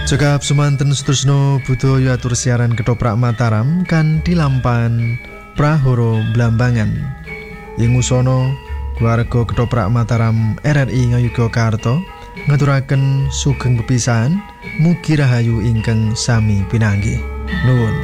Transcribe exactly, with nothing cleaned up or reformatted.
Cekap semanten Sutresno budaya atur siaran Ketoprak Mataram kan dilampan Prahoro Blambangan. Ing usana keluarga Ketoprak Mataram R R I Ngayogyakarta ngaturaken sugeng pepisahan mugi rahayu ingkang sami pinanggih. Nuwun.